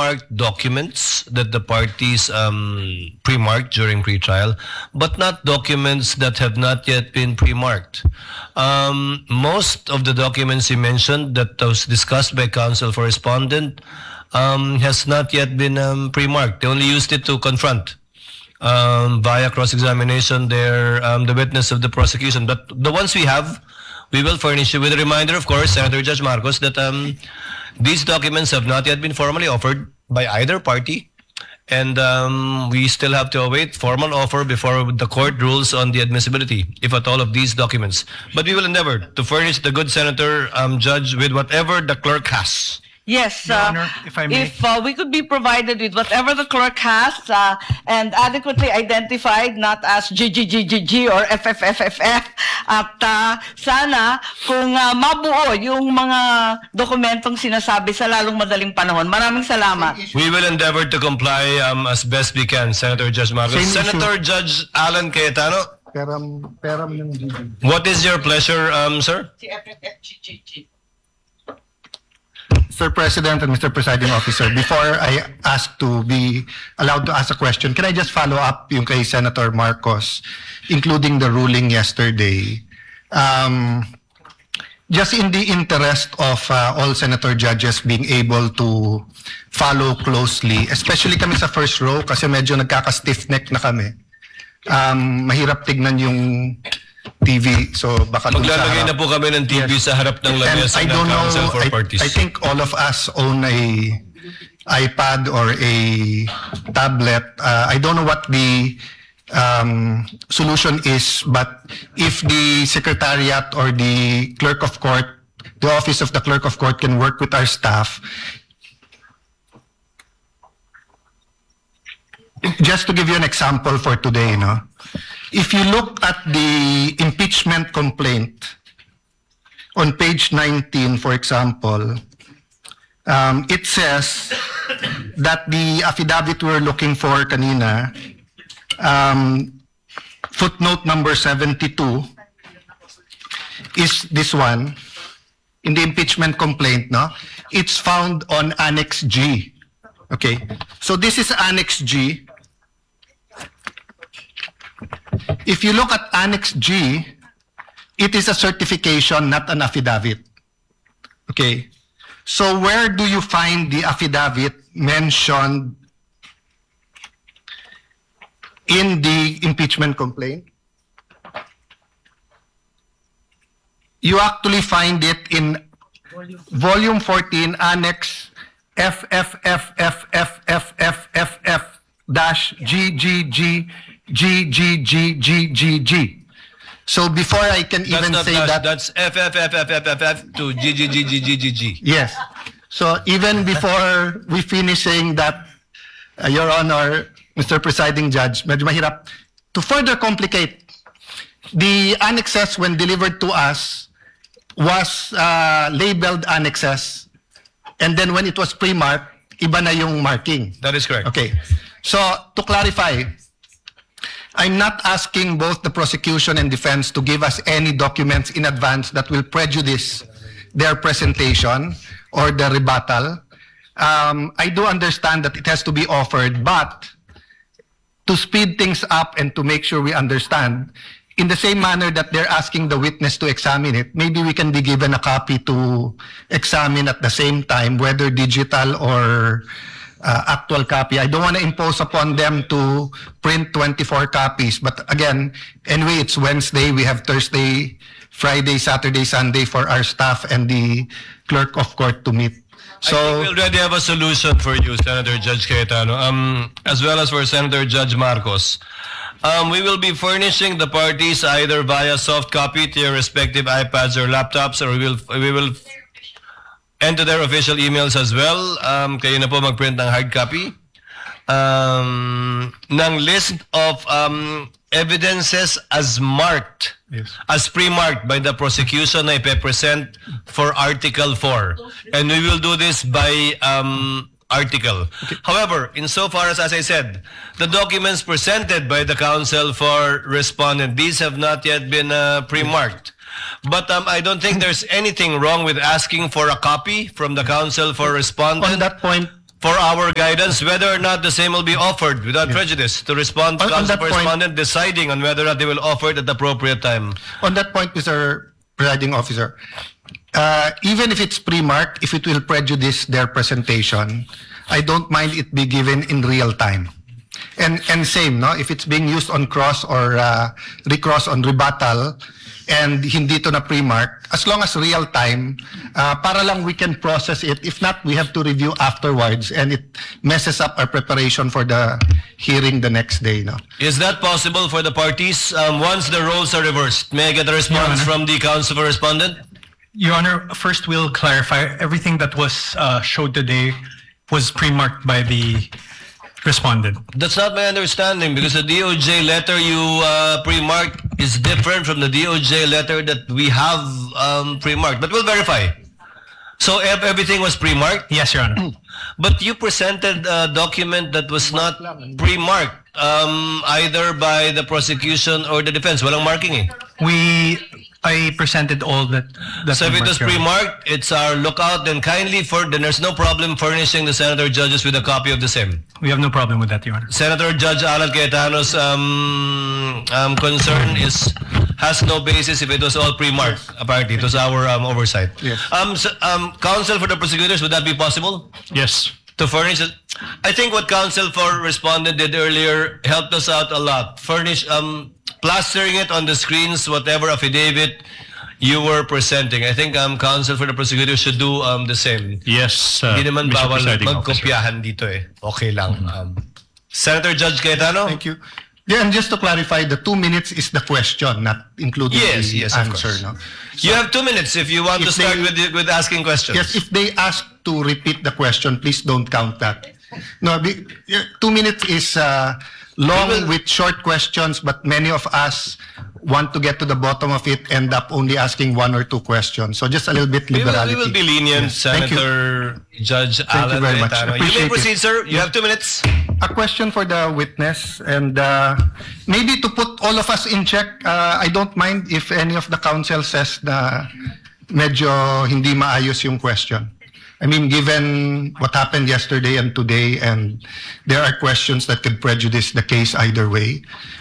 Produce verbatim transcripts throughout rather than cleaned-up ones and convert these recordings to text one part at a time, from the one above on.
pre-marked documents that the parties um, pre-marked during pre-trial, but not documents that have not yet been pre-marked. Um, most of the documents you mentioned that was discussed by counsel for respondent um, has not yet been um, pre-marked. They only used it to confront um, via cross-examination their um, the witness of the prosecution. But the ones we have, we will furnish you with a reminder, of course, Senator Judge Marcos, that um, these documents have not yet been formally offered by either party, and um, we still have to await formal offer before the court rules on the admissibility, if at all, of these documents. But we will endeavor to furnish the good Senator um, Judge with whatever the clerk has. Yes, Your uh, Honor, if I may. if uh, we could be provided with whatever the clerk has uh, and adequately identified, not as G G G G G or F F F F F, at uh, sana kung uh, mabuo yung mga dokumentong sinasabi sa lalong madaling panahon. Maraming salamat. We will endeavor to comply um, as best we can, Senator Judge Marcos. Same Senator Judge Alan Cayetano, Peram, peram ng G G. what is your pleasure, um, sir? Mister President and Mister Presiding Officer, before I ask to be allowed to ask a question, can I just follow up yung kay Senator Marcos, including the ruling yesterday? Um, just in the interest of uh, all Senator judges being able to follow closely, especially kami sa first row kasi medyo nagkaka-stiff neck na kami. Um, mahirap tignan yung T V, so baka dun sa Maglalagay harap. na po kami ng T V Yes. sa harap ng And lamesa I ng don't know, Council for I, Parties. I think all of us own a iPad or a tablet. Uh, I don't know what the um, solution is, but if the Secretariat or the Clerk of Court, the Office of the Clerk of Court can work with our staff, just to give you an example for today, no? If you look at the impeachment complaint on page nineteen, for example, um, it says that the affidavit we're looking for kanina, um, footnote number seventy-two, is this one, in the impeachment complaint, no? It's found on Annex G. Okay, so this is Annex G. If you look at Annex G, it is a certification, not an affidavit. Okay, so where do you find the affidavit mentioned in the impeachment complaint? You actually find it in Volume fourteen, Annex F F F F F F F F F dash G G G G G G G G G. So before I can That's even not say dash, that, that's F F F F F F F to G G G G G G G. yes. So even before we finish saying that, uh, Your Honor, Mister Presiding Judge, medyo mahirap. To further complicate, the annexes when delivered to us was uh, labeled annexes, and then when it was pre-marked, iba na yung marking. That is correct. Okay. So, to clarify, I'm not asking both the prosecution and defense to give us any documents in advance that will prejudice their presentation or the rebuttal. Um, I do understand that it has to be offered, but to speed things up and to make sure we understand, in the same manner that they're asking the witness to examine it, maybe we can be given a copy to examine at the same time, whether digital or Uh, actual copy. I don't want to impose upon them to print twenty-four copies. But again, anyway, it's Wednesday. We have Thursday, Friday, Saturday, Sunday for our staff and the clerk of court to meet. I think So, we already have a solution for you, Senator Judge Cayetano, um, as well as for Senator Judge Marcos. Um, we will be furnishing the parties either via soft copy to your respective iPads or laptops, or we will we will and to their official emails as well. Um, kayo na po mag-print ng hard copy um, ng list of um, evidences as marked, Yes. as pre-marked by the prosecution na ipe-present for Article four. And we will do this by um, article. However, insofar as, as I said, the documents presented by the counsel for respondent, these have not yet been uh, pre-marked. But um, I don't think there's anything wrong with asking for a copy from the counsel for respondent on that point, for our guidance whether or not the same will be offered without prejudice to respond to On- on council that point- correspondent deciding on whether or not they will offer it at the appropriate time. On that point, Mister Presiding Officer, uh, even if it's pre-marked, if it will prejudice their presentation, I don't mind it be given in real time. And and same, no? If it's being used on cross or uh, recross on rebuttal, and hindi to na pre-mark, as long as real time, uh, para lang we can process it. If not, we have to review afterwards, and it messes up our preparation for the hearing the next day. No? Is that possible for the parties um, once the roles are reversed? May I get a response Honor. from the council for respondent? Your Honor, first we'll clarify, everything that was uh, showed today was pre-marked by the respondent. That's not my understanding because the D O J letter you uh, pre-marked is different from the D O J letter that we have um, pre-marked. But we'll verify. So ev- everything was pre-marked, Yes, Your Honor. but you presented a document that was not pre-marked um, either by the prosecution or the defense. Walang marking eh. We, I presented all that. that So if it was Your Honor. pre-marked, it's our lookout. Then kindly, for then there's no problem furnishing the senator judges with a copy of the same. We have no problem with that, Your Honor. Senator Judge Alan Cayetano's um, um, concern is has no basis if it was all pre-marked. Apparently, it was our um, oversight. Yes. Um, so, um, counsel for the prosecutors, would that be possible Yes. to furnish it? I think what counsel for respondent did earlier helped us out a lot. Furnish, um, plastering it on the screens, whatever affidavit you were presenting. I think um, counsel for the prosecutors should do um, the same. Yes, uh, Hindi naman Mister bawal Presiding Officer. magkopyahan dito eh. Okay lang. Um, Senator Judge Cayetano? Thank you. Yeah, and just to clarify, the two minutes is the question, not including Yes, the yes, of answer. course. No? You have two minutes if you want to If start they- with the- with asking questions. Yes, if they ask to repeat the question, please don't count that. No, be, yeah, two minutes is uh, long We will- with short questions, but many of us want to get to the bottom of it, end up only asking one or two questions. So just a little bit we will, liberality. we will be lenient, Yes, thank you. Senator Judge Alan very much. Cayetano. You may Appreciate it. proceed, sir. You have two minutes. A question for the witness, and uh, maybe to put all of us in check, uh, I don't mind if any of the counsel says na medyo hindi maayos yung question. I mean, given what happened yesterday and today, and there are questions that could prejudice the case either way,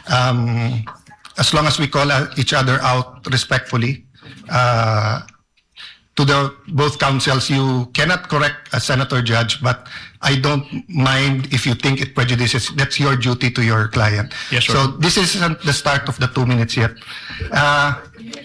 um, as long as we call uh, each other out respectfully, uh, to the both counsels, you cannot correct a senator judge, but I don't mind if you think it prejudices. That's your duty to your client. Yes, sir. So this isn't the start of the two minutes yet. Uh,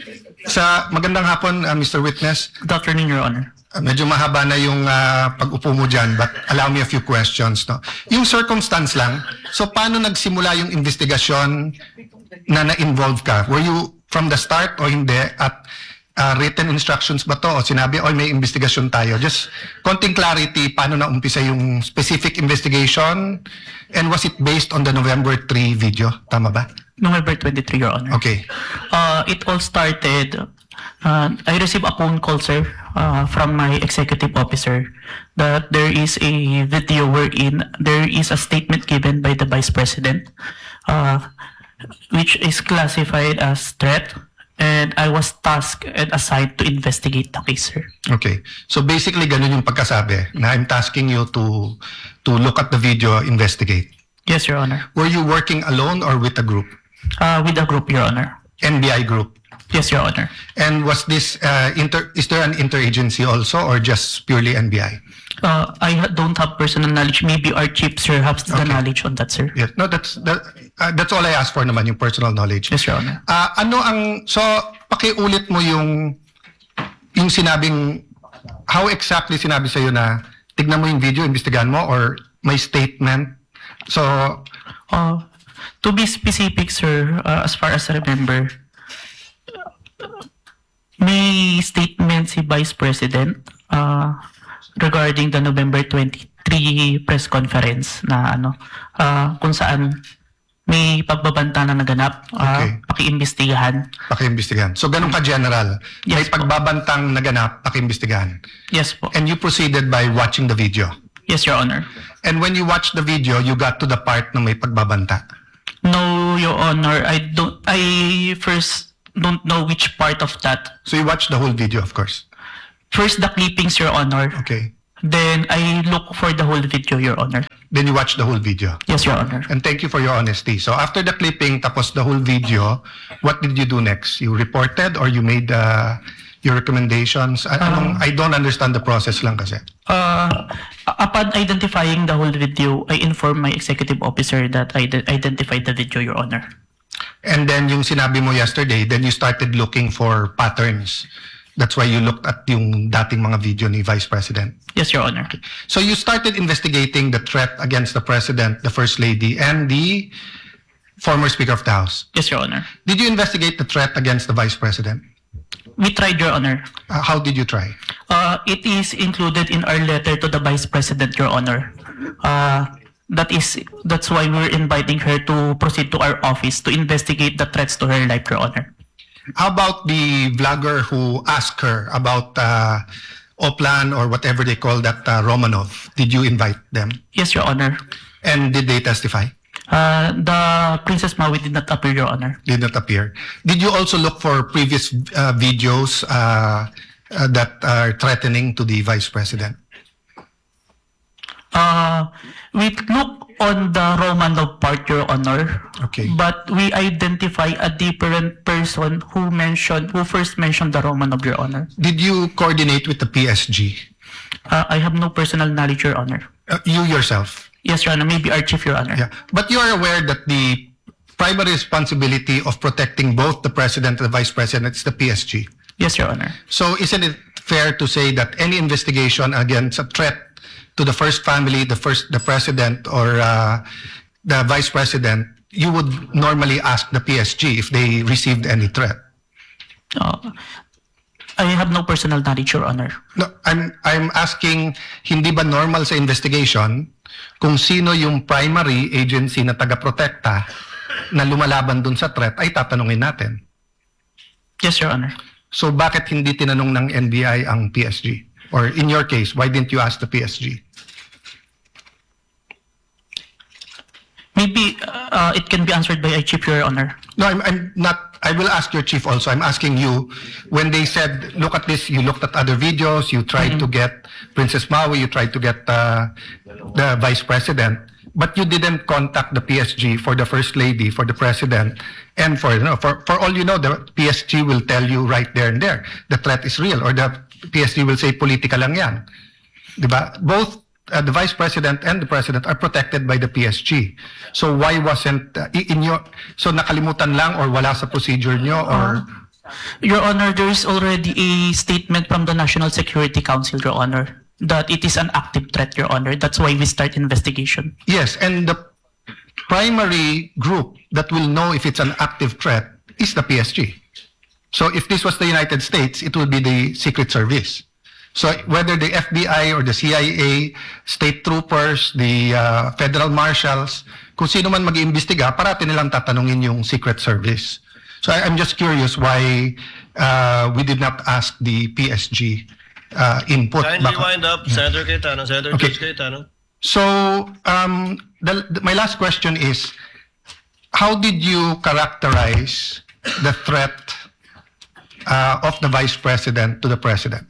sa magandang hapon, uh, Mister Witness. Good afternoon, Your Honor. Uh, medyo mahaba na yung uh, pag-upo mo dyan, but allow me a few questions. No? Yung circumstance lang, so paano nagsimula yung investigasyon na na-involve ka? Were you from the start o hindi? At uh, written instructions ba to? O sinabi, oy, may investigasyon tayo? Just konting clarity, paano na-umpisa yung specific investigation? And was it based on the November third video? Tama ba? November twenty-third, Your Honor. Okay. Uh, it all started, uh, I received a phone call, sir, uh, from my executive officer that there is a video wherein there is a statement given by the Vice President, uh, which is classified as threat, and I was tasked and assigned to investigate the case, sir. Okay. So basically, ganun yung pagkasabi na I'm tasking you to to look at the video, investigate. Yes, Your Honor. Were you working alone or with a group? Uh, with a group, Your Honor. N B I group. Yes, Your Honor. And was this uh, inter? Is there an interagency also, or just purely N B I? Uh, I ha- don't have personal knowledge. Maybe our chief, sir, has the Okay. knowledge on that, sir. Yes. No, that's that, uh, that's all I asked for naman, yung personal knowledge. Yes, Your Honor. Ah, ano ang so pakiulit mo yung yung sinabing how exactly sinabi sa na tignan mo yung video, imbestigahan mo, or may statement. So Uh, to be specific, sir, uh, as far as I remember, may statement si Vice President uh, regarding the November twenty-third press conference na ano, uh, kung saan may pagbabanta na naganap, uh, Okay. pakiimbestigahan. pakiimbestigahan. So ganun ka general. May Yes po. pagbabantang naganap, pakiimbestigahan. Yes po. And you proceeded by watching the video. Yes, Your Honor. And when you watched the video, you got to the part na may pagbabanta. No, Your Honor, I don't, I first don't know which part of that. So you watched the whole video, of course. First, the clippings, Your Honor. Okay. Then I look for the whole video, Your Honor. Then you watch the whole video. Yes, Your Honor. And thank you for your honesty. So after the clipping, tapos the whole video, what did you do next? You reported or you made uh, your recommendations? A- anong- I don't understand the process lang kasi. Uh, upon identifying the whole video, I informed my executive officer that I de- identified the video, Your Honor. And then yung sinabi mo yesterday, then you started looking for patterns. That's why you looked at yung dating mga video ni Vice President. Yes, Your Honor. So you started investigating the threat against the President, the First Lady, and the former Speaker of the House. Yes, Your Honor. Did you investigate the threat against the Vice President? We tried, Your Honor. Uh, how did you try? Uh, it is included in our letter to the Vice President, Your Honor. Uh, that is, that's why we're inviting her to proceed to our office to investigate the threats to her life, Your Honor. How about the vlogger who asked her about uh, Oplan or whatever they call that uh, Romanov? Did you invite them? Yes, Your Honor. And did they testify? Uh, the Princess Maui did not appear, Your Honor. Did not appear. Did you also look for previous uh, videos uh, uh, that are threatening to the Vice President? Uh, we look on the Romanov part, Your Honor. Okay. But we identify a different person who mentioned, who first mentioned the Romanov, Your Honor. Did you coordinate with the P S G? Uh, I have no personal knowledge, Your Honor. Uh, you yourself? Yes, Your Honor. Maybe our chief, Your Honor. Yeah. But you are aware that the primary responsibility of protecting both the President and the Vice President is the P S G. Yes, Your Honor. So isn't it fair to say that any investigation against a threat to the first family, the first, the president or uh, the vice president, you would normally ask the P S G if they received any threat? Uh, I have no personal knowledge, Your Honor. No, I'm I'm asking, hindi ba normal sa investigation kung sino yung primary agency na taga-protekta na lumalaban dun sa threat ay tatanungin natin. Yes, Your Honor. So bakit hindi tinanong ng N B I ang P S G? Or in your case, why didn't you ask the P S G? Maybe uh, it can be answered by our chief, Your Honor. No, I'm, I'm not. I will ask your chief also. I'm asking you, when they said, look at this, you looked at other videos, you tried to get Princess Maui, you tried to get uh, the vice president, but you didn't contact the P S G for the first lady, for the president, and for, you know, for, for all you know, the P S G will tell you right there and there, the threat is real, or the P S G will say, politika lang yan. Diba? Both uh, the vice president and the president are protected by the P S G. So why wasn't uh, i- in your, so nakalimutan lang or wala sa procedure nyo or? Your Honor, there is already a statement from the National Security Council, Your Honor, that it is an active threat, Your Honor. That's why we start investigation. Yes, and the primary group that will know if it's an active threat is the P S G. So if this was the United States, it will be the Secret Service. So whether the F B I or the C I A, state troopers, the uh, federal marshals, kung sino man mag-iimbestiga, parati nilang tatanungin yung Secret Service. So I, I'm just curious why uh, we did not ask the P S G uh, input. Kindly Baka- wind up, Senator Cayetano. Senator Okay. George Cayetano. So, um, the, the- my last question is, how did you characterize the threat uh, of the Vice President to the President?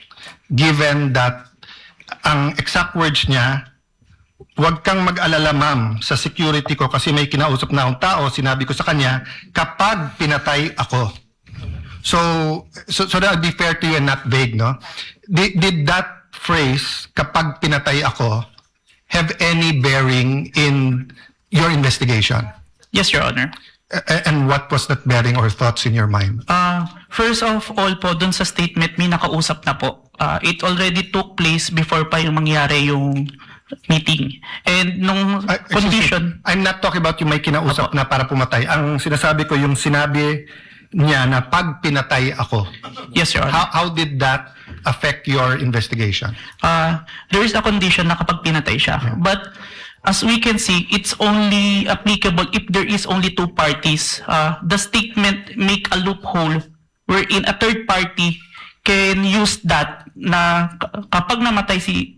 Given that ang exact words niya, huwag kang mag-alala ma'am sa security ko kasi may kinausap na akong tao, sinabi ko sa kanya, kapag pinatay ako. So, so, so that would be fair to you and not vague, no? Did, did that phrase, kapag pinatay ako, have any bearing in your investigation? Yes, Your Honor. A- And what was that bearing or thoughts in your mind? Uh, first of all po, dun sa statement, may nakausap na po. Uh, it already took place before pa yung mangyari yung meeting. And nung Ah, excuse me, condition, I'm not talking about yung may kinausap Apo. na para pumatay. Ang sinasabi ko yung sinabi niya na pag pinatay ako. yes, Your Honor. How, how did that affect your investigation? Uh, there is a condition na kapag pinatay siya. But as we can see, it's only applicable if there is only two parties. Uh, the statement make a loophole wherein a third party can use that na k- kapag namatay si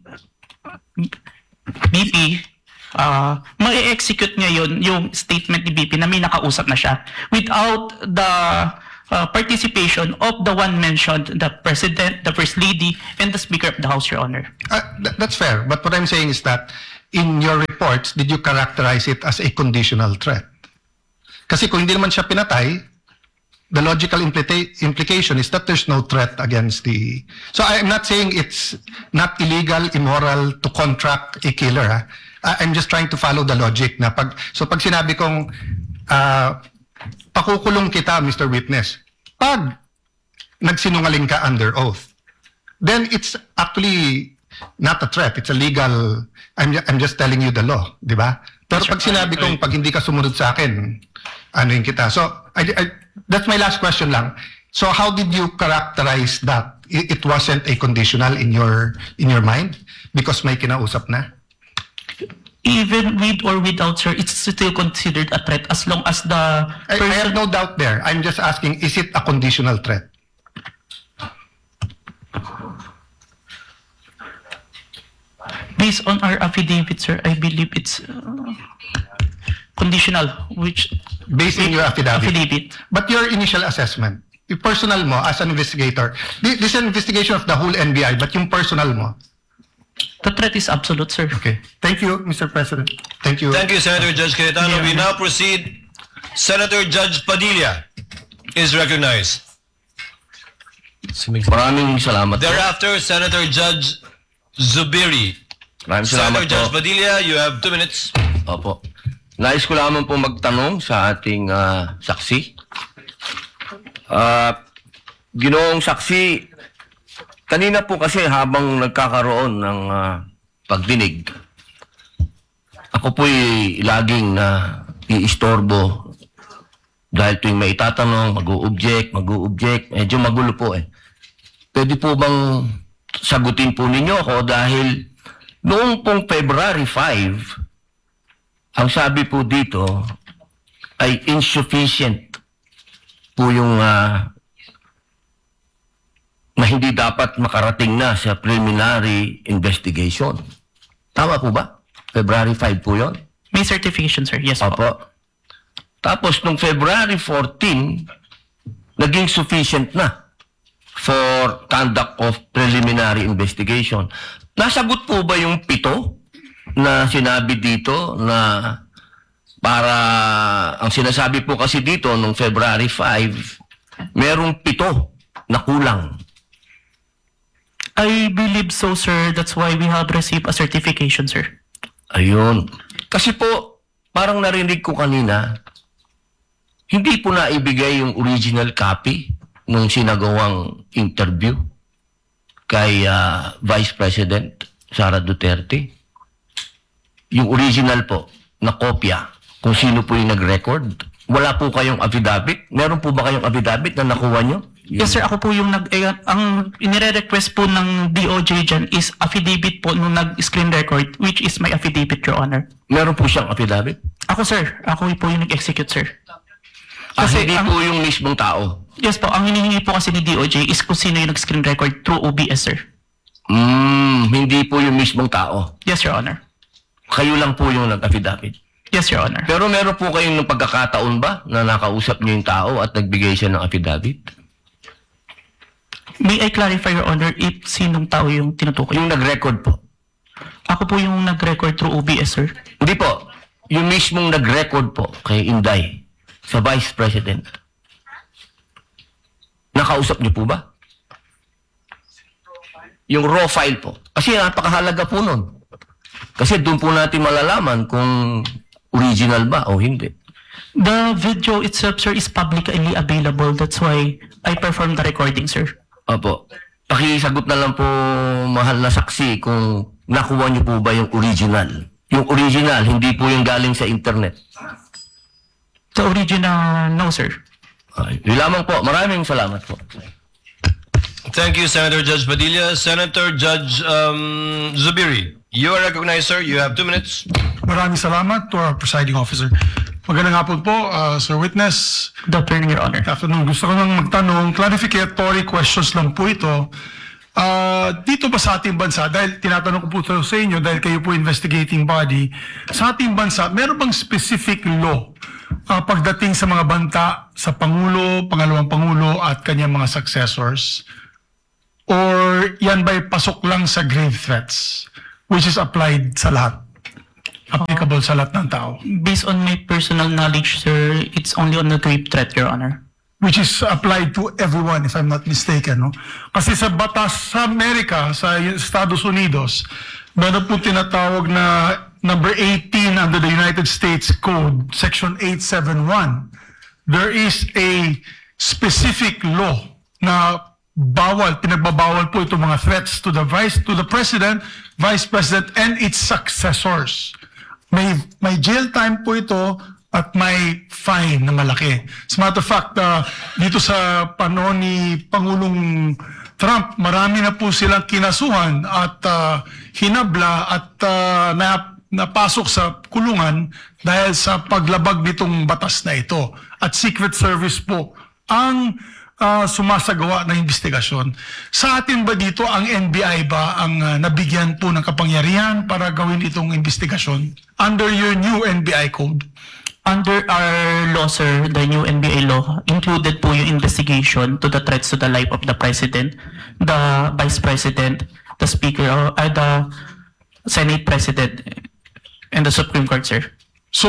B P, uh, ma-execute niya yun, yung statement ni B P na may nakausap na siya without the uh, participation of the one mentioned, the President, the First Lady, and the Speaker of the House, Your Honor. Uh, th- that's fair. But what I'm saying is that in your reports, did you characterize it as a conditional threat? Kasi kung hindi naman siya pinatay, the logical implita- implication is that there's no threat against the... So I'm not saying it's not illegal, immoral to contract a killer. Ha? I- I'm just trying to follow the logic. Na pag, so pag sinabi kong uh, pakukulong kita, Mister Witness, pag nagsinungaling ka under oath, then it's actually not a threat. It's a legal... I'm, ju- I'm just telling you the law, di ba? Pero pag sinabi kong pag hindi ka sumunod sa akin, ano yung kita. So, I, I, that's my last question lang. So, how did you characterize that? It, it wasn't a conditional in your in your mind? Because may kinausap na? Even with or without, sir, it's still considered a threat as long as the I, I have no doubt there. I'm just asking, is it a conditional threat? Based on our affidavit, sir, I believe it's uh, conditional, which Based on your affidavit? affidavit. But your initial assessment, yung personal mo as an investigator, thi- this is an investigation of the whole N B I, but yung personal mo. The threat is absolute, sir. Okay. Thank you, Mister President. Thank you. Thank you, Senator Judge Cayetano. We Yeah. now proceed. Senator Judge Padilla is recognized. Maraming salamat po. Thereafter, Senator Judge Zubiri. Maraming Senator salamat Judge po. Padilla, you have two minutes. Opo. Nais ko lamang po magtanong sa ating ah, saksi. Ah, Ginoong saksi, kanina po kasi habang nagkakaroon ng ah, pagdinig, ako po'y laging na iistorbo dahil tuwing may itatanong, mag-o-object, mag-o-object, medyo magulo po eh. Pwede po bang sagutin po ninyo ako dahil noong pong February fifth, ang sabi po dito ay insufficient po yung ah, na hindi dapat makarating na sa preliminary investigation. Tama po ba? February fifth po yun? May certification, sir. Yes po. Opo. Tapos nung February fourteenth, naging sufficient na for conduct of preliminary investigation. Nasagot po ba yung pito na sinabi dito na para, ang sinasabi po kasi dito nung February fifth, merong pito na kulang. I believe so, sir. That's why we have received a certification, sir. Ayun. Kasi po, parang narinig ko kanina, hindi po naibigay yung original copy nung sinagawang interview kay ah, Vice President Sara Duterte. Yung original po, na kopya, kung sino po yung nag-record. Wala po kayong affidavit? Meron po ba kayong affidavit na nakuha nyo? Yes, sir. Ako po yung nag... Eh, ang inire-request po ng D O J dyan is affidavit po nung nag-screen record, which is my affidavit, Your Honor. Meron po siyang affidavit? Ako, sir. Ako po yung nag-execute, sir. Ah, Kasi hindi ang- po yung mismong tao? Yes po. Ang hinihingi po kasi ni D O J is kung sino yung nag-screen record through O B S, sir. Hmm, hindi po yung mismong tao. Yes, Your Honor. Kayo lang po yung nag-affidavit. Yes, Your Honor. Pero meron po kayong ng pagkakataon ba na nakausap niyo yung tao at nagbigay siya ng affidavit? May I clarify, Your Honor, if sinong tao yung tinutukoy? Yung nag-record po. Ako po yung nag-record through O B S, sir. Hindi po. Yung mismong nag-record po kay Inday sa Vice President. Nakausap niyo po ba? Yung raw file po. Kasi napakahalaga po nun. Kasi doon po natin malalaman kung original ba o hindi. The video itself, sir, is publicly available. That's why I performed the recording, sir. Opo. Pakisagot na lang po, mahal na saksi, kung nakuha niyo po ba yung original. Yung original, hindi po yung galing sa internet. The original, no, sir. Ay, yun lamang po. Maraming salamat po. Thank you, Senator Judge Padilla. Senator Judge um, Zubiri, you are recognized, sir. You have two minutes. Maraming salamat to our presiding officer. Magandang hapon po, uh, Sir Witness. The turn, Your Honor. Afternoon, gusto ko nang magtanong, clarificatory questions lang po ito. Ah, dito ba sa ating bansa, dahil tinatanong ko po ito sa inyo, dahil kayo po investigating body, sa ating bansa, meron bang specific law ah, pagdating sa mga banta sa Pangulo, Pangalawang Pangulo at kanyang mga successors? Or yan ba'y pasok lang sa grave threats, which is applied sa lahat? Applicable sa lahat ng tao? Based on my personal knowledge, sir, it's only on the grave threat, Your Honor. Which is applied to everyone, if I'm not mistaken, no? Kasi sa batas sa Amerika, sa Estados Unidos, meron po tinatawag na number eighteen under the United States Code, Section eight seventy-one. There is a specific law na bawal, pinagbabawal po itong mga threats to the vice, to the president, vice president, and its successors. May, may jail time po ito at may fine na malaki. As a matter of fact, uh, dito sa panahon ni Pangulong Trump, marami na po silang kinasuhan at uh, hinabla at uh, na, napasok sa kulungan dahil sa paglabag nitong batas na ito. At Secret Service po ang uh, sumasagawa ng investigasyon. Sa atin ba dito, ang N B I ba ang uh, nabigyan po ng kapangyarihan para gawin itong investigasyon under your new N B I code? Under our law, sir, the new N B A law, included po yung investigation to the threats to the life of the President, the Vice President, the Speaker, or uh, the Senate President, and the Supreme Court, sir. So,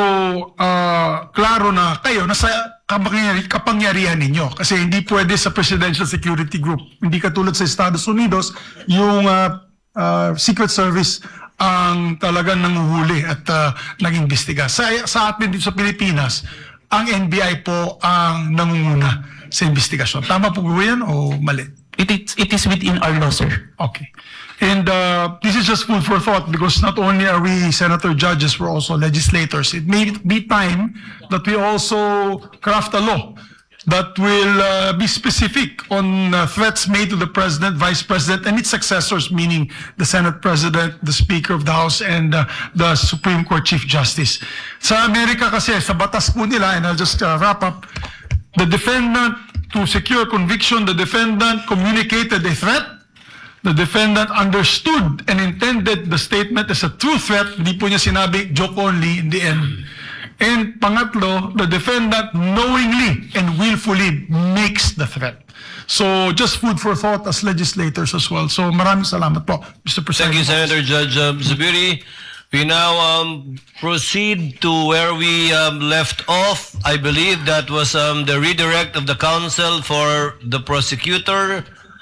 uh, klaro na kayo, nasa kapangyari- kapangyarihan ninyo. Kasi hindi pwede sa Presidential Security Group. Hindi katulad sa Estados Unidos, yung uh, uh, Secret Service ang talagang nanguhuli at uh, nag-imbestiga. Sa, sa atin dito sa Pilipinas, ang N B I po ang nangunguna sa investigasyon. Tama po ba yan o mali? It is, it is within our law, sir. Okay. And uh, this is just food for thought because not only are we senator judges, we're also legislators. It may be time that we also craft a law that will uh, be specific on uh, threats made to the president, vice president, and its successors, meaning the Senate President, the Speaker of the House, and uh, the Supreme Court Chief Justice. Sa Amerika kasi, sa batas po nila, and I'll just uh, wrap up, the defendant, to secure conviction, the defendant communicated a threat, the defendant understood and intended the statement as a true threat, hindi po niya sinabi joke only in the end. And pangatlo, the defendant knowingly and willfully makes the threat. So just food for thought as legislators as well. So maraming salamat po, Mister President. Thank you, Senator Judge um, Zubiri. We now um, proceed to where we um, left off. I believe that was um, the redirect of the counsel for the prosecutor.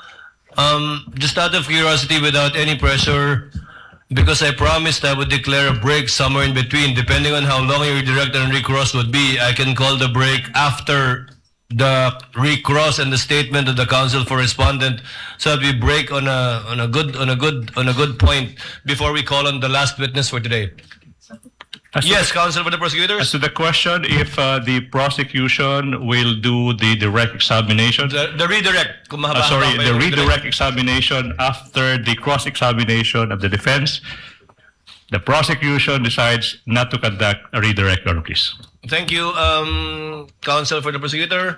Um, just out of curiosity, without any pressure, because I promised I would declare a break somewhere in between, depending on how long your redirect and recross would be. I can call the break after the recross and the statement of the counsel for respondent, so that we break on a on a good on a good on a good point before we call on the last witness for today. As to Yes, the- counsel for the As prosecutors. to the question if uh, the prosecution will do the direct examination, The, the redirect. Kung uh, mahaba-haba sorry, pa the yung redirect examination after the cross-examination of the defense, the prosecution decides not to conduct a redirect, Your Honor, please. Thank you, um, counsel for the prosecutor.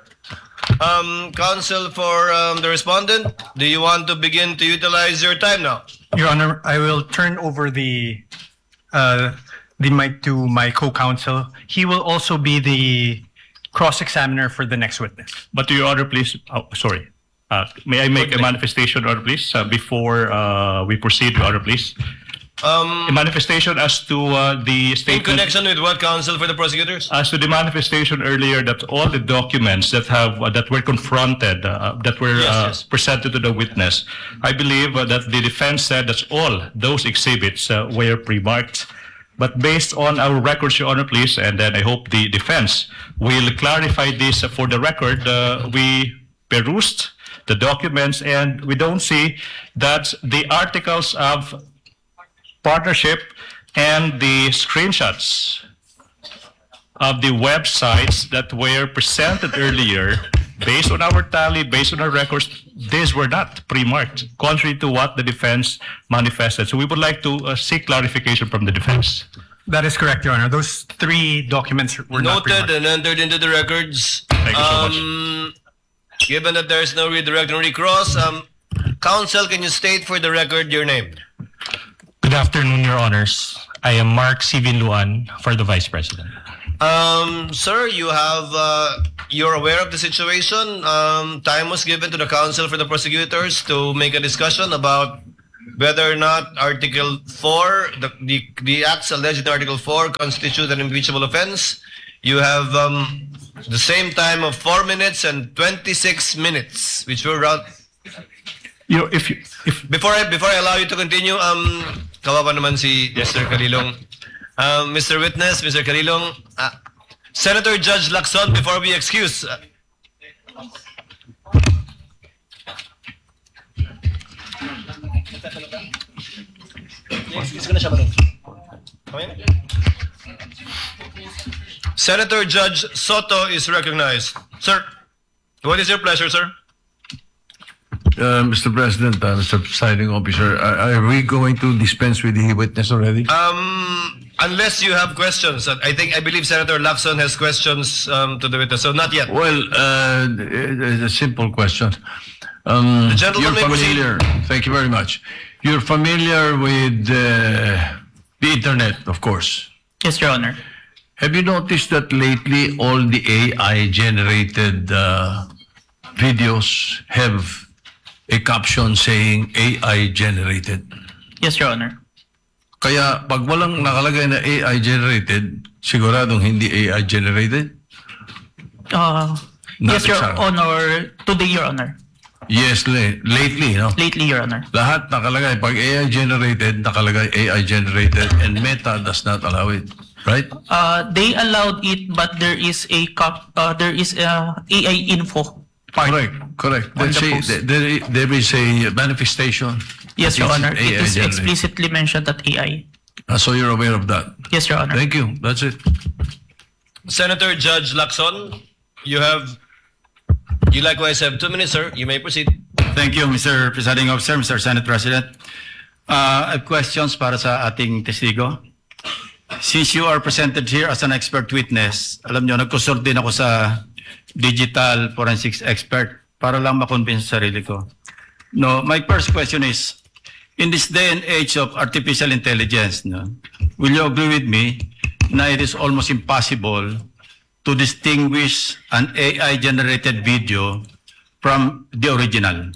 Um, counsel for um, the respondent, do you want to begin to utilize your time now? Your Honor, I will turn over the uh, the mic to my co-counsel. He will also be the cross-examiner for the next witness. But Your Honor, please, oh, sorry. Uh, may I make a manifestation, Your Honor, please, uh, before uh, we proceed, Your Honor, please? Um, A manifestation as to uh, the in statement. connection with what, counsel for the prosecutors? As to the manifestation earlier that all the documents that have uh, that were confronted, uh, that were Yes, uh, yes. presented to the witness, I believe uh, that the defense said that all those exhibits uh, were pre-marked. But based on our records, Your Honor, please, and then I hope the defense will clarify this for the record. Uh, we perused the documents and we don't see that the articles of partnership and the screenshots of the websites that were presented earlier, based on our tally, based on our records, these were not pre-marked, contrary to what the defense manifested. So we would like to uh, seek clarification from the defense. That is correct, Your Honor. Those three documents were not Noted pre-marked. and entered into the records. Thank you so much. Um, given that there is no redirect and recross, um, Counsel, can you state for the record your name? Good afternoon, Your Honors. I am Mark Sivin Luan for the Vice President. Um, sir, you have, uh, you're aware of the situation. Um, time was given to the counsel for the prosecutors to make a discussion about whether or not Article four, the, the, the acts alleged in Article four constitute an impeachable offense. You have um, the same time of four minutes and twenty-six minutes, which will round. You know, if you, if Before I before I allow you to continue, um, kawawa naman si Mister Calilong. Um, Mister Witness, Mister Calilong, uh, Senator Judge Lacson, before we excuse. Uh, Senator Judge Soto is recognized. Sir, what is your pleasure, sir? Uh, Mister President, uh, Mister Presiding Officer, are, are we going to dispense with the witness already? Um, unless you have questions, I think I believe Senator Lacson has questions um, to the witness. So not yet. Well, uh, it's a simple question. Um, The gentleman you're may proceed. familiar. Thank you very much. You're familiar with uh, the internet, of course. Yes, Your Honor. Have you noticed that lately all the A I-generated uh, videos have a caption saying A I-generated? Yes, Your Honor. Kaya pag walang nakalagay na A I-generated, siguradong hindi A I-generated? Uh, Not yes, Your exactly. Honor. Today, Your Honor. Yes, la- lately, no? Lately, Your Honor. Lahat nakalagay. Pag A I-generated, nakalagay A I-generated and Meta does not allow it. Right? Uh, they allowed it, but there is a cop, uh, there is a A I info. part. Correct, correct. On Let's the say post. th- there, there is a manifestation. Yes, Your It's Honor. A I It is generated. explicitly mentioned that A I. Ah, so you're aware of that. Yes, Your Honor. Thank you. That's it. Senator Judge Lacson, you have, you likewise have two minutes, sir. You may proceed. Thank you, Mister Presiding Officer, Mister Senate President. Uh, I have questions para sa ating testigo. Since you are presented here as an expert witness, alam nyo, nagkusort din ako sa digital forensics expert para lang makonvince sa sarili ko. No, my first question is, in this day and age of artificial intelligence, no, will you agree with me na it is almost impossible to distinguish an A I-generated video from the original?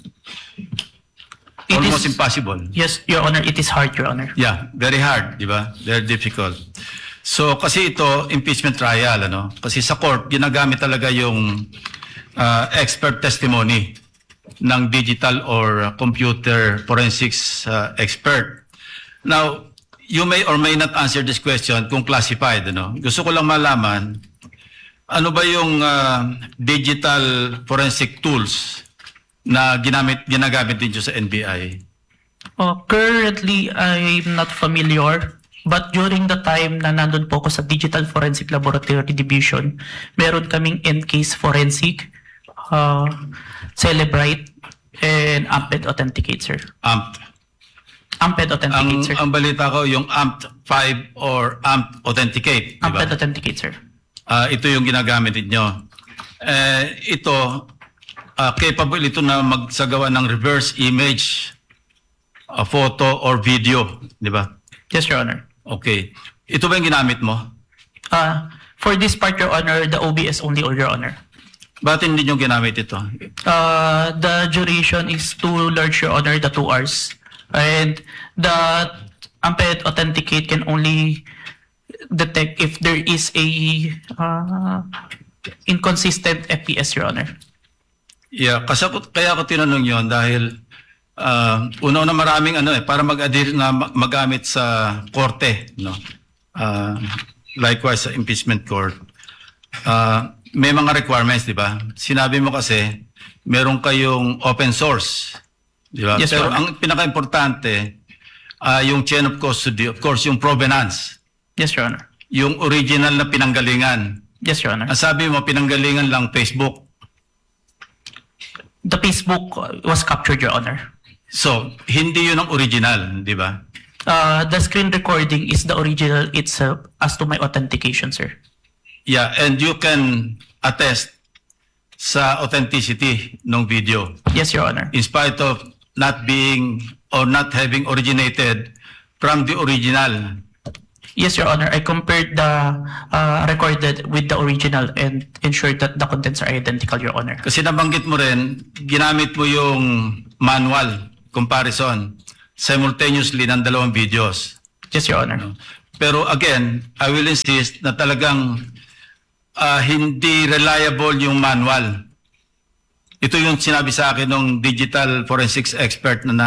It Almost is- impossible. Yes, Your Honor. It is hard, Your Honor. Yeah, very hard, di ba? Very difficult. So, kasi ito, impeachment trial, ano? Kasi sa court, ginagamit talaga yung uh, expert testimony ng digital or uh, computer forensics uh, expert. Now, you may or may not answer this question kung classified, ano? Gusto ko lang malaman, ano ba yung uh, digital forensic tools na ginamit, ginagamit din sa N B I? Uh, currently, I'm not familiar. But during the time na nandun po ako sa Digital Forensic Laboratory Division, meron kaming N-Case Forensic, uh, Celebrite, and Amped Authenticate, sir. Amp. Amped Authenticate, Ang, sir. ang balita ko, yung A M P five or A M P Authenticate, di ba? Amped Authenticate, sir. Ah, ito yung ginagamit ninyo. Eh, ito, ah, capable ito na magsagawa ng reverse image, a photo or video, di ba? Yes, Your Honor. Okay. Ito ba yung ginamit mo? Uh, for this part, Your Honor, the O B S only, Your Honor. Ba't hindi nyo ginamit ito? Uh, the duration is too large, Your Honor, the two hours. And the Amped Authenticate can only detect if there is a uh, inconsistent F P S, Your Honor. Yeah, kasi ako, kaya ako tinanong yon dahil uh, una-una maraming ano eh, para mag-adhere na ma- magamit sa korte, no? Uh, likewise sa impeachment court. Uh, may mga requirements, di ba? Sinabi mo kasi, meron kayong open source, di ba? Yes, Pero Your Honor. ang pinaka-importante, uh, yung chain of custody, of course, yung provenance, Yes, Your Honor. yung original na pinanggalingan. Yes, Your Honor. Ang sabi mo, pinanggalingan lang Facebook. The Facebook was captured, Your Honor. So, hindi yun ang original, di ba? Uh, the screen recording is the original itself as to my authentication, sir. Yeah, and you can attest sa authenticity ng video Yes, Your Honor. in spite of not being or not having originated from the original. Yes, Your Honor. I compared the uh, recorded with the original and ensured that the contents are identical, Your Honor. Kasi nabanggit mo rin, ginamit mo yung manual comparison simultaneously ng dalawang videos. Yes, Your Honor. Pero again, I will insist na talagang uh, hindi reliable yung manual. Ito yung sinabi sa akin ng digital forensics expert na, na,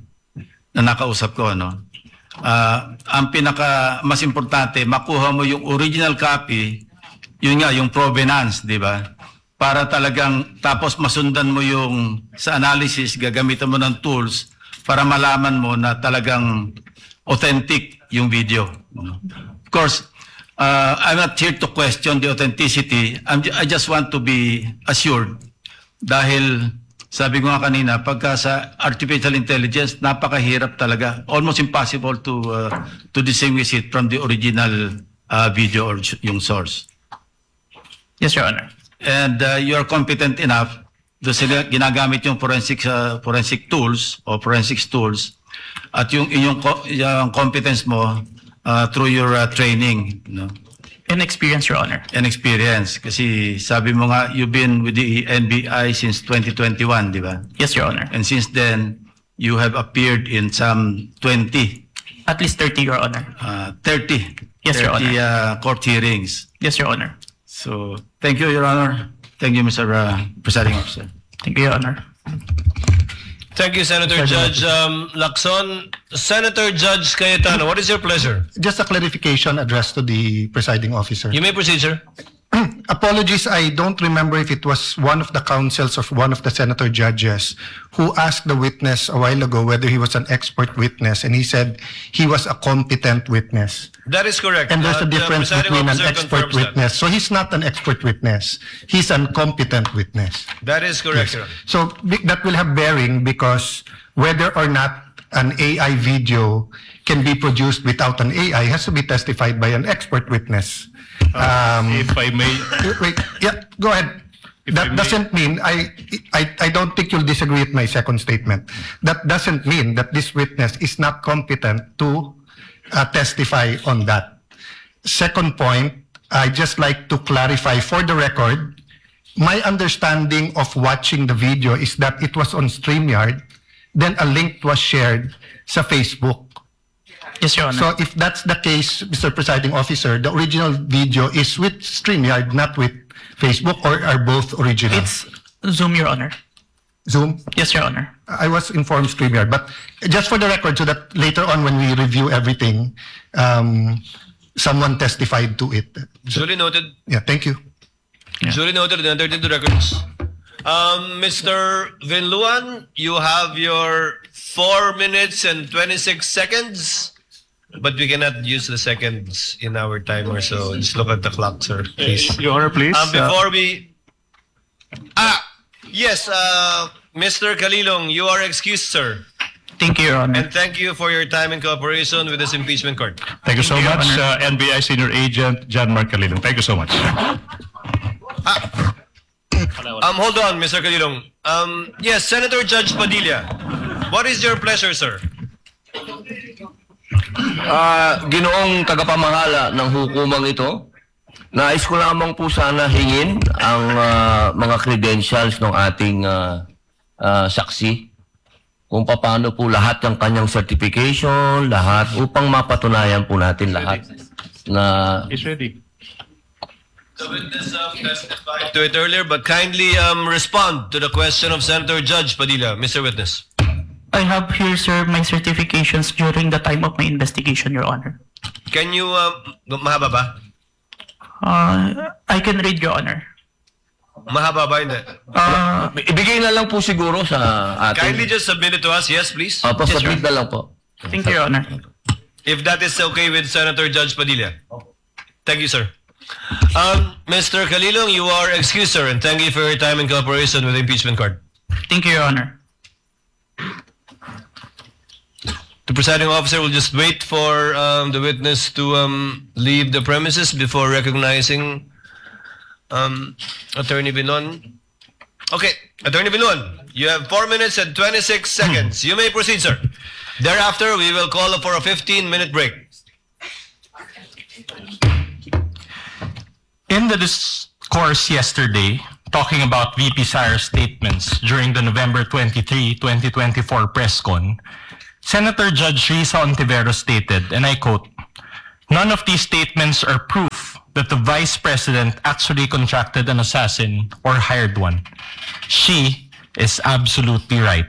na nakausap ko. No? Uh, ang pinaka mas importante, makuha mo yung original copy, yun nga, yung provenance, di ba? Para talagang, tapos masundan mo yung sa analysis, gagamitan mo ng tools para malaman mo na talagang authentic yung video. Of course, uh, I'm not here to question the authenticity. I'm, I just want to be assured dahil sabi ko nga kanina, pagka sa artificial intelligence, napakahirap talaga. Almost impossible to uh, to distinguish it from the original uh, video or yung source. Yes, Your Honor. And uh, you're competent enough do sila ginagamit yung forensic uh, forensic tools o forensics tools at yung yung, yung competence mo uh, through your uh, training, no? And experience, Your Honor. And experience. Kasi sabi mo nga, you've been with the N B I since twenty twenty-one, di ba? Yes, Your Honor. And since then, you have appeared in some twenty, At least thirty, Your Honor. uh, thirty, Yes, Your thirty uh, court hearings. Yes, Your Honor. So, thank you, Your Honor. Thank you, Mister Uh, Presiding Officer. Thank you, Your Honor. Thank you, Senator Judge um, Lacson. Senator Judge Cayetano, what is your pleasure? Just a clarification addressed to the presiding officer. You may proceed, sir. Apologies, I don't remember if it was one of the counsels or one of the senator judges who asked the witness a while ago whether he was an expert witness, and he said he was a competent witness. That is correct. And there's Uh, a the difference presiding between an officer expert confirms that. witness. So he's not an expert witness. He's an competent witness. That is correct, sir. So be- that will have bearing because whether or not an A I video can be produced without an A I has to be testified by an expert witness. Um, If I may, Wait, yeah, go ahead. If I That may- doesn't mean, I, I, I don't think you'll disagree with my second statement. That doesn't mean that this witness is not competent to uh, testify on that. Second point, I just like to clarify for the record, my understanding of watching the video is that it was on StreamYard, then a link was shared sa Facebook. Yes, Your Honor. So if that's the case, Mister Presiding Officer, the original video is with StreamYard, not with Facebook, or are both original? It's Zoom, Your Honor. Zoom? Yes, Your Honor. I was informed StreamYard, but just for the record, so that later on when we review everything, um, someone testified to it. Duly noted. Yeah, thank you. Duly noted and entered into records. Um, Mister Vinluan, you have your four minutes and twenty-six seconds, but we cannot use the seconds in our timer, so just look at the clock, sir, please. Your Honor, please. Um, before we... Ah, yes, uh, Mister Kalilong, you are excused, sir. Thank you, Your Honor. And thank you for your time and cooperation with this impeachment court. Thank you so Thank you, much, Your uh, N B I Senior Agent John Mark Calilong. Thank you so much. Um, hold on, Mister Kalilong. Um, yes, Senator Judge Padilla, what is your pleasure, sir? Ah, ginoong tagapamahala ng hukumang ito, nais ko lamang po sana hingin ang ah, mga credentials ng ating ah, ah, saksi kung paano po lahat ng kanyang certification, lahat, upang mapatunayan po natin lahat na It's ready. The witness um, testified to it earlier, but kindly um, respond to the question of Senator Judge Padilla, Mister Witness. I have here, sir, my certifications during the time of my investigation, Your Honor. Can you, um, mahaba ba? Uh, I can read, Your Honor. Mahaba ba, hindi? Uh, ibigay na lang po siguro sa ating... Kindly just submit it to us, yes, please. Opo, Yes, submit sir. na lang po. thank you, Your Honor. If that is okay with Senator Judge Padilla. Thank you, sir. Um, Mister Kalilong, you are excused, sir, and thank you for your time and cooperation with the impeachment court. Thank you, Your Honor. The presiding officer will just wait for um, the witness to um, leave the premises before recognizing um, Attorney Binon. Okay, Attorney Vilon, you have four minutes and twenty-six seconds. You may proceed, sir. Thereafter, we will call for a fifteen-minute break. In the discourse yesterday, talking about V P Sara's statements during the November twenty-third, twenty twenty-four press con, Senator Judge Risa Ontiveros stated, and I quote, "None of these statements are proof that the Vice President actually contracted an assassin or hired one. She is absolutely right."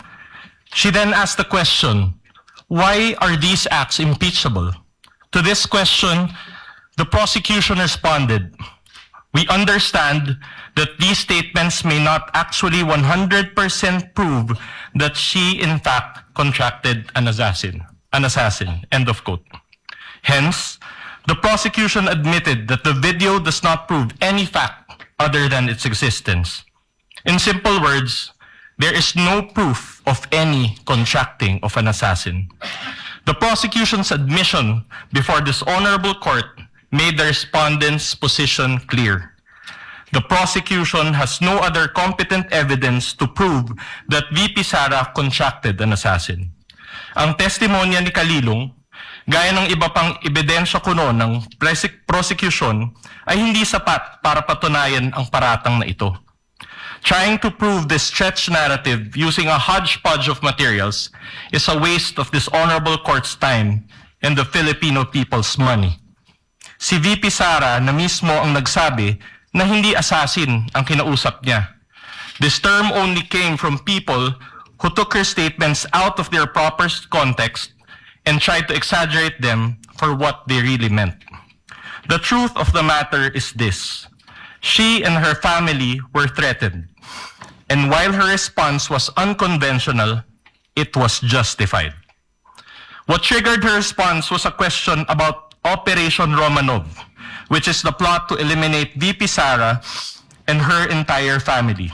She then asked the question, why are these acts impeachable? To this question, the prosecution responded, "We understand that these statements may not actually one hundred percent prove that she in fact contracted an assassin, an assassin," end of quote. Hence, the prosecution admitted that the video does not prove any fact other than its existence. In simple words, there is no proof of any contracting of an assassin. The prosecution's admission before this honorable court made the respondent's position clear. The prosecution has no other competent evidence to prove that V P Sara contracted an assassin. Ang testimonya ni Kalilong, gaya ng iba pang ebidensya kuno ng prosecution, ay hindi sapat para patunayan ang paratang na ito. Trying to prove this stretched narrative using a hodgepodge of materials is a waste of this honorable court's time and the Filipino people's money. Si V P Sara na mismo ang nagsabi na hindi assassin ang kinausap niya. This term only came from people who took her statements out of their proper context and tried to exaggerate them for what they really meant. The truth of the matter is this: she and her family were threatened. And while her response was unconventional, it was justified. What triggered her response was a question about Operation Romanov, which is the plot to eliminate V P Sara and her entire family.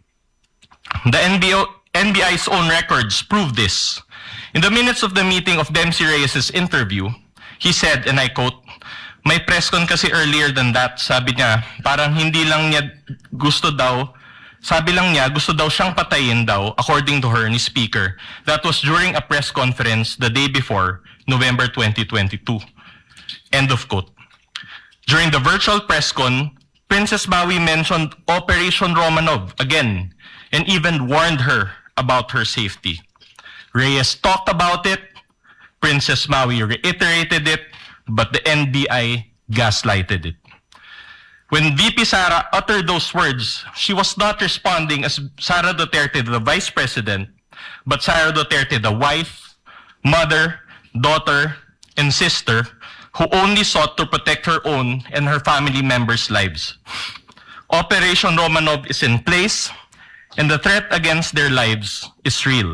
The N B I's own records prove this. In the minutes of the meeting of Dempsey Reyes' interview, he said, and I quote, "May press con kasi earlier than that, sabi niya, parang hindi lang niya gusto daw, sabi lang niya, gusto daw siyang patayin daw, according to her, ni Speaker. That was during a press conference the day before, November twenty twenty-two. End of quote. During the virtual press con, Princess Maui mentioned Operation Romanov again, and even warned her about her safety. Reyes talked about it, Princess Maui reiterated it, but the N B I gaslighted it. When V P Sara uttered those words, she was not responding as Sara Duterte, the Vice President, but Sara Duterte, the wife, mother, daughter, and sister, who only sought to protect her own and her family members' lives. Operation Romanov is in place, and the threat against their lives is real.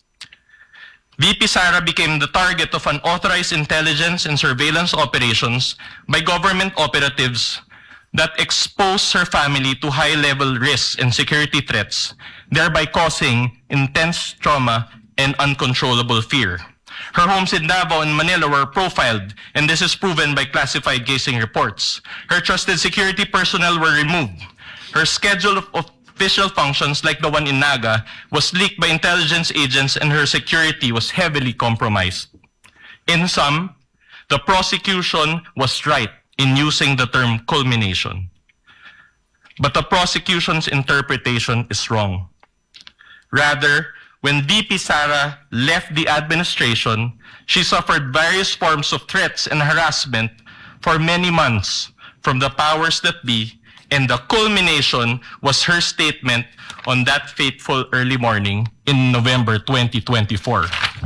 V P Sara became the target of unauthorized intelligence and surveillance operations by government operatives that exposed her family to high-level risks and security threats, thereby causing intense trauma and uncontrollable fear. Her homes in Davao and Manila were profiled, and this is proven by classified casing reports. Her trusted security personnel were removed. Her schedule of official functions, like the one in Naga, was leaked by intelligence agents, and her security was heavily compromised. In sum, the prosecution was right in using the term culmination. But the prosecution's interpretation is wrong. Rather, when V P Sara left the administration, she suffered various forms of threats and harassment for many months from the powers that be, and the culmination was her statement on that fateful early morning in November twenty twenty-four.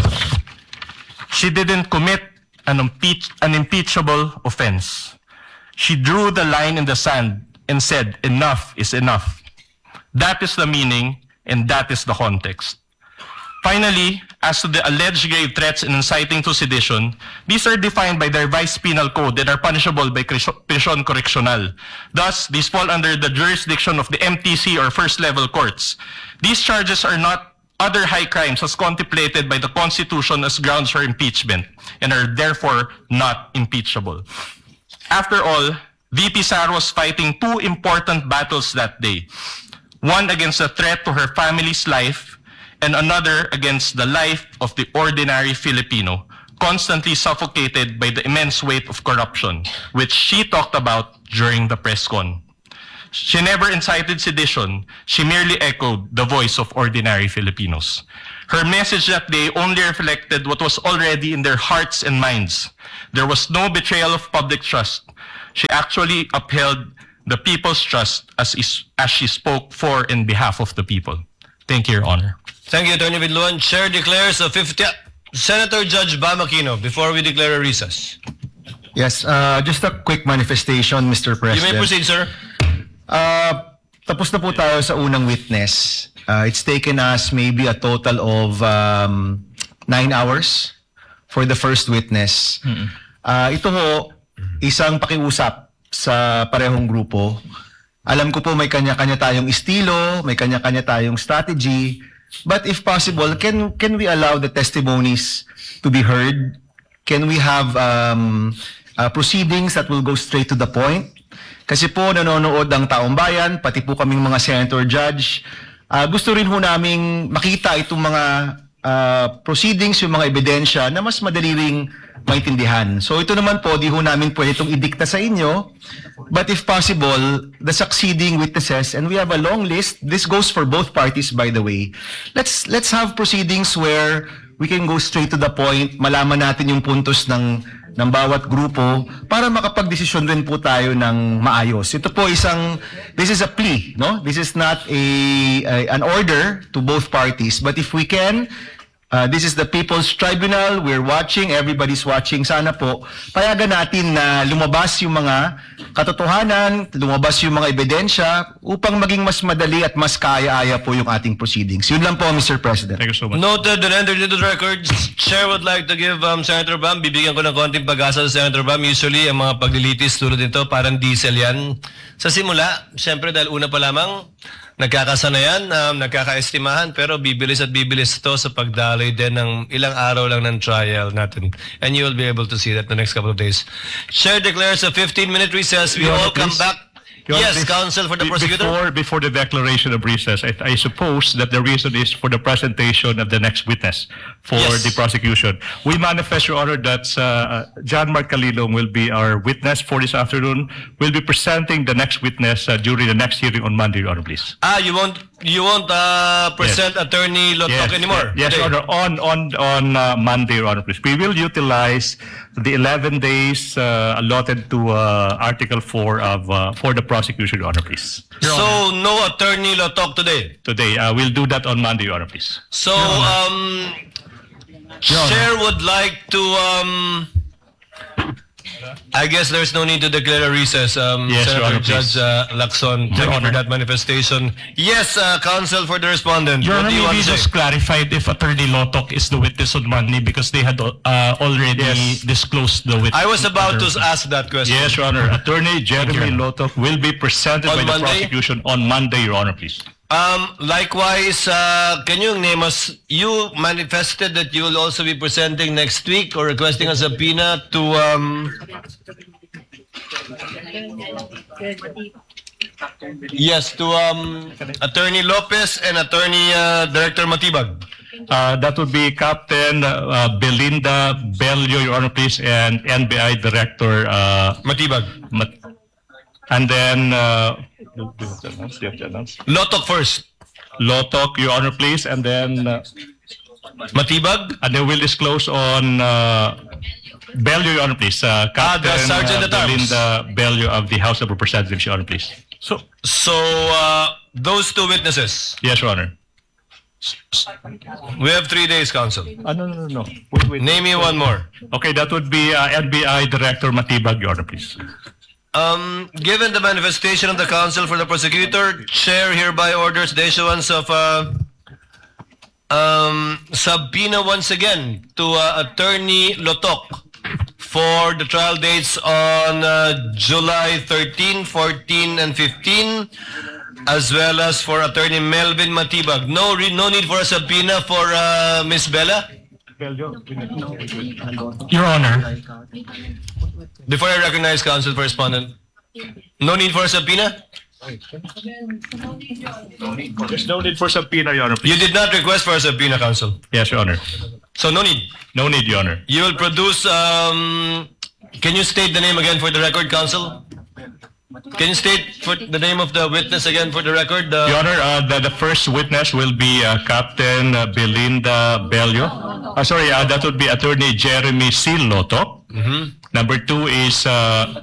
She didn't commit an, impeach, an impeachable offense. She drew the line in the sand and said, enough is enough. That is the meaning, and that is the context. Finally, as to the alleged grave threats and inciting to sedition, these are defined by the revised penal code and are punishable by prison correctional. Thus, these fall under the jurisdiction of the M T C or first-level courts. These charges are not other high crimes as contemplated by the Constitution as grounds for impeachment and are therefore not impeachable. After all, V P Sara was fighting two important battles that day. one against a threat to her family's life, and another against the life of the ordinary Filipino, constantly suffocated by the immense weight of corruption, which she talked about during the press con. She never incited sedition, she merely echoed the voice of ordinary Filipinos. Her message that day only reflected what was already in their hearts and minds. There was no betrayal of public trust. She actually upheld the people's trust as, is, as she spoke for and behalf of the people. Thank you, Your Honor. Thank you, Attorney Vidluan. Chair declares a fifty... Senator Judge Bam Aquino, before we declare a recess. Yes, uh, just a quick manifestation, Mister You President. may proceed, sir. Uh, tapos na po tayo sa unang witness. Uh, it's taken us maybe a total of um, nine hours for the first witness. Uh, ito ho, isang pakiusap sa parehong grupo. Alam ko po may kanya-kanya tayong estilo, may kanya-kanya tayong strategy. But if possible, can can we allow the testimonies to be heard? Can we have um, uh, proceedings that will go straight to the point? Kasi po nanonood ang taong bayan, pati po kaming mga senator judge. Uh, gusto rin ho naming makita itong mga uh, proceedings, yung mga ebidensya na mas madali ring maintindihan. So ito naman po, di ho namin pwede itong idikta sa inyo. But if possible, the succeeding witnesses, and we have a long list, this goes for both parties by the way, let's let's have proceedings where we can go straight to the point, malaman natin yung puntos ng ng bawat grupo para makapagdesisyon rin po tayo ng maayos. Ito po isang, this is a plea, no? This is not a, a an order to both parties, but if we can, Uh, this is the People's Tribunal. We're watching. Everybody's watching. Sana po, payagan natin na lumabas yung mga katotohanan, lumabas yung mga ebidensya upang maging mas madali at mas kaya-aya po yung ating proceedings. Yun lang po, Mister President. Thank you so much. Noted and entered into the records. Chair would like to give um, Senator Bam, bibigyan ko ng konting pag-asa sa Senator Bam. Usually, ang mga paglilitis tulad nito, parang diesel yan. Sa simula, syempre dahil una pa lamang, nagkakasanayan, um, nagkakaestimahan, pero bibilis at bibilis ito sa pagdaloy din ng ilang araw lang ng trial natin. And you will be able to see that the next couple of days. Chair declares a fifteen minute recess. We Your all Honor, come please. back. Your Honor, Yes, please. counsel for the Be- prosecutor. Before, before the declaration of recess, I, I suppose that the reason is for the presentation of the next witness for Yes. the prosecution. We manifest, Your Honor, that uh, John Mark Calilong will be our witness for this afternoon. We'll be presenting the next witness uh, during the next hearing on Monday, Your Honor, please. Ah, you won't you won't uh, present Attorney Lotok anymore? Yes, today? Your Honor. On on on uh, Monday, Your Honor, please. We will utilize the eleven days uh, allotted to uh, Article four of uh, for the prosecution, Your Honor, please. So, no Attorney Lotok today? Today, uh, we'll do that on Monday, Your Honor, please. So, um, Chair would like to, um, I guess there's no need to declare a recess. Um, Yes, Your Senator Honor, Judge please. uh, Lacson, thank you for Honor. that manifestation. Yes, uh, counsel for the respondent. Your What Honor, do you want maybe to say? just clarified if Attorney Lotok is the witness on Monday because they had uh, already Yes. disclosed the witness. I was about to ask that question. Yes, Your Honor. Attorney Jeremy Lotok will be presented On by the Monday? prosecution on Monday, Your Honor, please. Um, likewise, uh, can you name us, you manifested that you will also be presenting next week or requesting a subpoena to, um, yes, to um, Attorney Lopez and Attorney uh, Director Matibag. Uh, that would be Captain uh, Belinda Bello, Your Honor, please, and N B I Director uh, Matibag. Mat- and then uh, do you have to announce? Do you have to announce? Lotok first. Lotok, Your Honor, please, and then uh, Matibag? and then we'll disclose on uh, Bello, Your Honor, please. Uh, Ah, the Captain Sergeant uh, at Arms. Belinda Bello of the House of Representatives, Your Honor, please. So, so uh, those two witnesses. Yes, Your Honor. We have three days, counsel. Ah, no, no, no, no. Wait, wait. Name me one more. Okay, that would be uh, N B I Director Matibag, Your Honor, please. Um, given the manifestation of the counsel for the prosecutor, Chair hereby orders the issuance of uh, um, subpoena once again to uh, Attorney Lotok for the trial dates on uh, July thirteen, fourteen, and fifteen, as well as for Attorney Melvin Matibag. No, re- no need for a subpoena for uh, Miss Bella? Your Honor, Before I recognize counsel for respondent, no need for a subpoena? There's no need for subpoena, Your Honor. You did not request for a subpoena, counsel. Yes, Your Honor. So no need. No need, Your Honor. You will produce, um, can you state the name again for the record, counsel? Can you state for the name of the witness again for the record? Uh, Your Honor, uh, the, the first witness will be uh, Captain uh, Belinda Bello. Uh, sorry, uh, that would be Attorney Jeremy C. Loto. Number two is uh,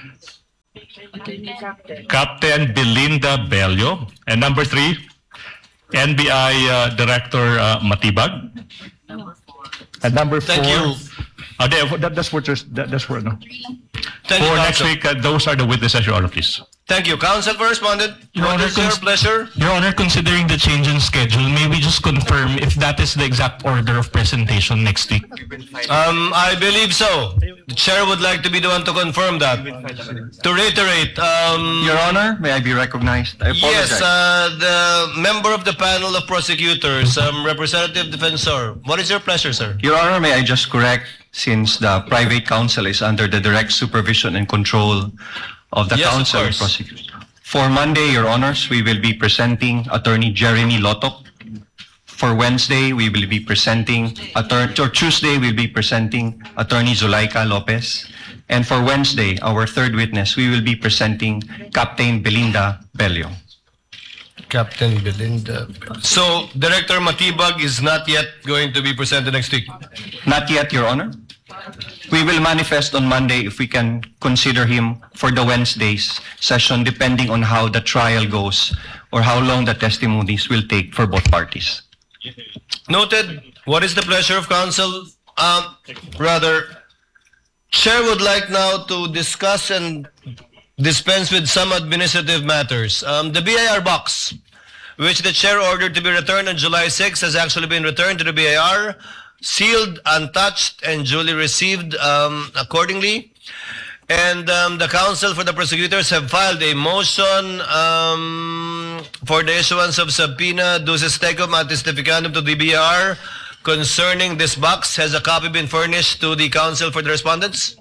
Captain Belinda Bello. And number three, N B I uh, Director uh, Matibag. And number four. Thank you. Uh, that, that- that's what there's, that, that's what, no. Thank you, For next counsel. week, uh, those are the witnesses, Your Honor, please. Thank you. Counsel for respondent. Your What Honor, is your cons- pleasure? Your Honor, considering the change in schedule, may we just confirm if that is the exact order of presentation next week? Um, I believe so. The chair would like to be the one to confirm that. To reiterate, um, Your Honor, may I be recognized? I apologize. yes, uh, the member of the panel of prosecutors, um, Representative Defensor. What is your pleasure, sir? Your Honor, may I just correct, since the private counsel is under the direct supervision and control of the Yes, of counsel course. prosecutors. For Monday, Your Honors, we will be presenting Attorney Jeremy Lotok. For Wednesday, we will be presenting, attorney, or Tuesday, we'll be presenting Attorney Zulaika Lopez. And for Wednesday, our third witness, we will be presenting Captain Belinda Bello. Captain Belinda. So, Director Matibag is not yet going to be presented next week. Not yet, Your Honor. We will manifest on Monday if we can consider him for the Wednesday's session, depending on how the trial goes or how long the testimonies will take for both parties. Noted. What is the pleasure of counsel? Um, rather, Chair would like now to discuss and dispense with some administrative matters. Um, the B I R box, which the Chair ordered to be returned on July sixth, has actually been returned to the B I R, sealed, untouched, and duly received um, accordingly. And um, the counsel for the prosecutors have filed a motion um, for the issuance of subpoena duces tecum ad testificandum to the B I R concerning this box. Has a copy been furnished to the counsel for the respondents?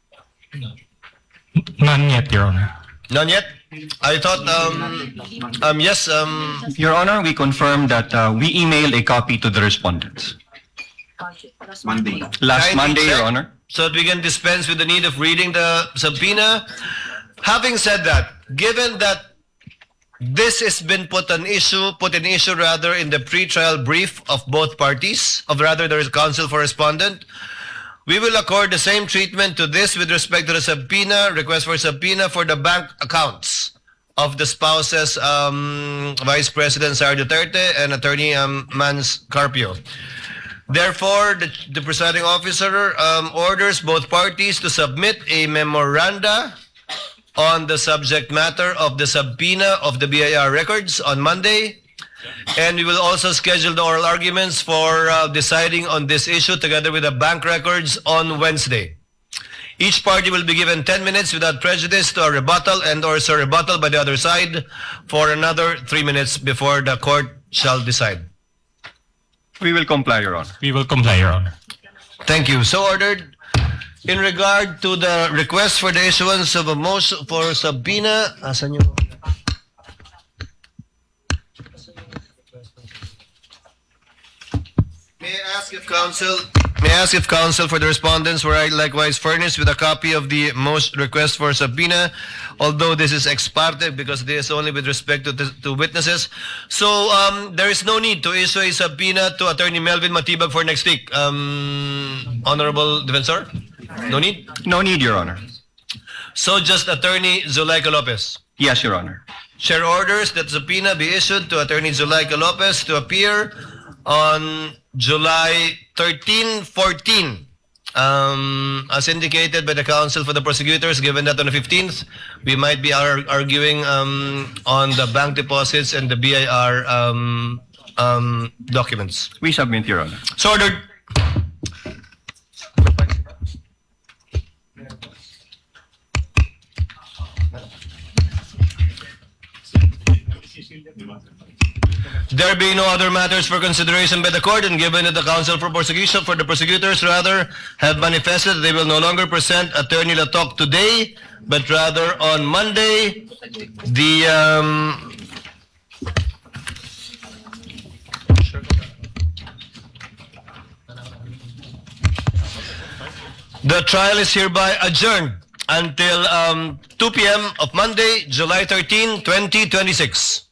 None yet, Your Honor. None yet? I thought, um, um, yes, um, Your Honor, we confirm that uh, we emailed a copy to the respondents. Monday. Last kindly Monday, Your check Honor. so that we can dispense with the need of reading the subpoena. Having said that, given that this has been put an issue, put an issue rather in the pre-trial brief of both parties, of rather the counsel for respondent, we will accord the same treatment to this with respect to the subpoena, request for subpoena for the bank accounts of the spouses, um, Vice President Sara Duterte and Attorney um, Mans Carpio. Therefore, the, the presiding officer um, orders both parties to submit a memoranda on the subject matter of the subpoena of the B I R records on Monday. And we will also schedule the oral arguments for uh, deciding on this issue together with the bank records on Wednesday. Each party will be given ten minutes without prejudice to a rebuttal and or a rebuttal by the other side for another three minutes before the court shall decide. We will comply, Your Honor. We will comply, Your Honor. Thank you. So ordered. In regard to the request for the issuance of a motion for subpoena, asan yung... May I ask if counsel, may I ask if counsel for the respondents were likewise furnished with a copy of the most request for subpoena, although this is ex parte because this is only with respect to, to witnesses. So um, there is no need to issue a subpoena to Attorney Melvin Matibag for next week. Um, Honorable Defensor? No need? No need, Your Honor. So just Attorney Zulaika Lopez. Yes, Your Honor. Chair orders that subpoena be issued to Attorney Zulaika Lopez to appear on July thirteenth, fourteenth, um, as indicated by the counsel for the prosecutors, given that on the fifteenth, we might be ar- arguing um, on the bank deposits and the B I R um, um, documents. We submit, Your Honor. So ordered. There being no other matters for consideration by the court, and given that the counsel for prosecution for the prosecutors rather have manifested that they will no longer present Attorney Latok today, but rather on Monday, the um, the trial is hereby adjourned until um, two p m of Monday, July thirteenth, twenty twenty-six.